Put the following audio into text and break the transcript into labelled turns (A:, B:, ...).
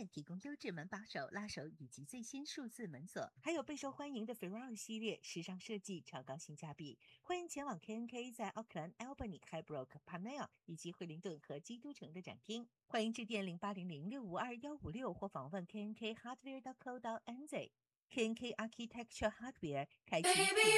A: 提供优质门把手、拉手以及最新数字门锁，还有备受欢迎的 Ferrari 系列，时尚设计，超高性价比。欢迎前往 KNK 在奥克兰、Albany、Highbrook、Panel 以及惠灵顿和基督城的展厅。欢迎致电0800652156或访问 KNK Hardware.co.nz。KNK Architecture Hardware 开启。